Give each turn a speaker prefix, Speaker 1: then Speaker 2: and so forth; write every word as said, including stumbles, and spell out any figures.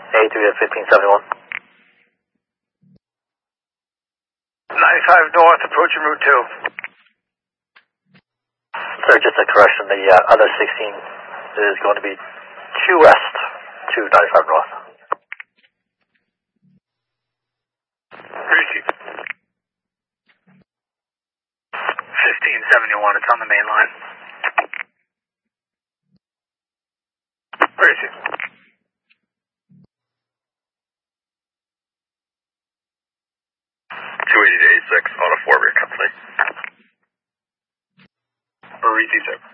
Speaker 1: eighty-three to fifteen seventy-one.
Speaker 2: ninety-five north, approaching Route two.
Speaker 1: Sir, just a correction, the uh, other sixteen is going to be two west to ninety-five north.
Speaker 2: Receive. fifteen seventy-one, it's on the main line. Receive.
Speaker 3: two eighty to eighty-six, on a four-way company.
Speaker 2: Receive, sir.